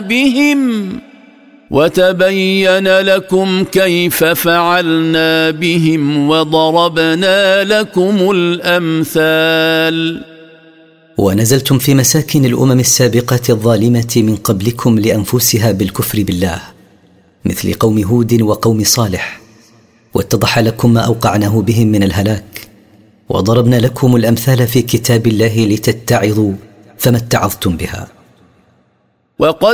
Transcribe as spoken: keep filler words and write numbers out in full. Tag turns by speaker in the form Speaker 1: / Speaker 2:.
Speaker 1: بهم وتبين لكم كيف فعلنا بهم وضربنا لكم الأمثال.
Speaker 2: ونزلتم في مساكن الأمم السابقة الظالمة من قبلكم لأنفسها بالكفر بالله، مثل قوم هود وقوم صالح، واتضح لكم ما أوقعناه بهم من الهلاك، وضربنا لكم الأمثال في كتاب الله لتتعظوا فما اتعظتم بها.
Speaker 1: وقد